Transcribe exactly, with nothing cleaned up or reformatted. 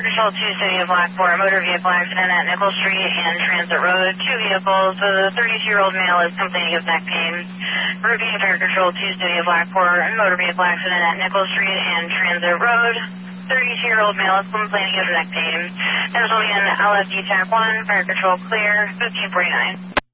Control two, City of Lockport, motor vehicle accident at Nickel Street and Transit Road. Two vehicles. The thirty-two-year-old male is complaining of neck pain. Routine Fire Control two, City of Lockport, motor vehicle accident at Nickel Street and Transit Road. thirty-two-year-old male is complaining of neck pain. There's only an L F D TAC one, Fire Control clear, fifteen forty-nine.